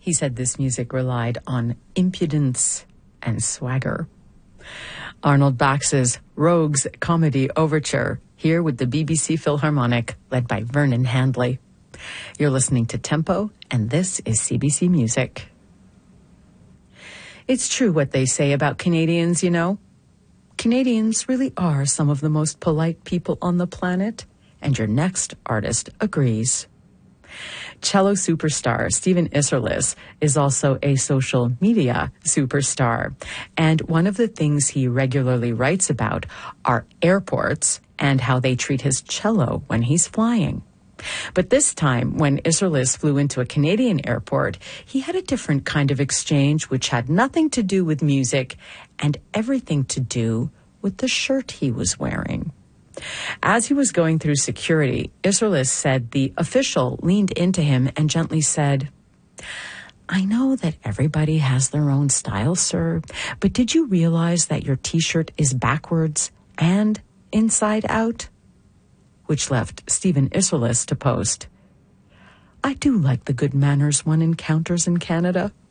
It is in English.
He said this music relied on impudence and swagger. Arnold Bax's Rogues Comedy Overture, here with the BBC Philharmonic, led by Vernon Handley. You're listening to Tempo, and this is CBC Music. It's true what they say about Canadians, you know. Canadians really are some of the most polite people on the planet, and your next artist agrees. Cello superstar Stephen Isserlis is also a social media superstar, and one of the things he regularly writes about are airports and how they treat his cello when he's flying. But this time, when Isserlis flew into a Canadian airport, he had a different kind of exchange which had nothing to do with music and everything to do with the shirt he was wearing. As he was going through security, Isserlis said the official leaned into him and gently said, "I know that everybody has their own style, sir, but did you realize that your T-shirt is backwards and inside out?" Which left Stephen Isserlis to post, "I do like the good manners one encounters in Canada."